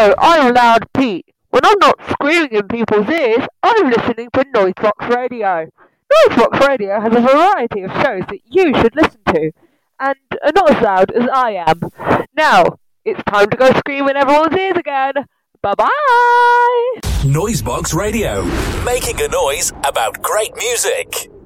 Hello, I'm Loud Pete. When I'm not screaming in people's ears, I'm listening to Noisebox Radio. Noisebox Radio has a variety of shows that you should listen to, and are not as loud as I am. Now, it's time to go scream in everyone's ears again. Bye-bye! Noisebox Radio, making a noise about great music.